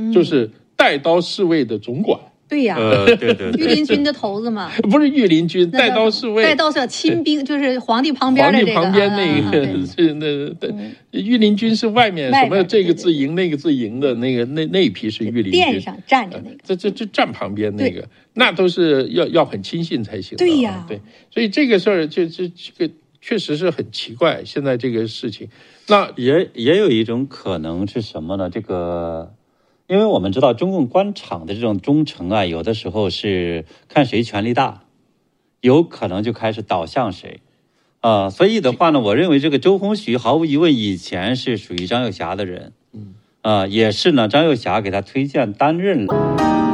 就是带刀侍卫的总管。 对呀， 对， 御林军的头子嘛， 不是御林军，带刀侍卫， 带刀是亲兵，就是皇帝旁边的这个， 皇帝旁边那个是御林军是外面什么这个字营那个字营的那一批是御林军， 殿上站着那个， 这站旁边那个，那都是要很亲信才行。 对呀， 对，所以这个事儿这个确实是很奇怪，现在这个事情，那也有一种可能是什么呢？这个。因为我们知道中共官场的这种忠诚啊，有的时候是看谁权力大，有可能就开始倒向谁，所以的话呢，我认为这个周鸿隩毫无疑问以前是属于张幼霞的人，也是呢张幼霞给他推荐担任了。